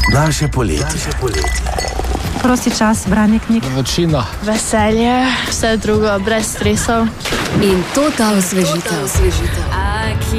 Naše poletje. Prosti čas, branje knjig. Večina. Veselje, vse drugo, brez stresov. In to ta osvežitev.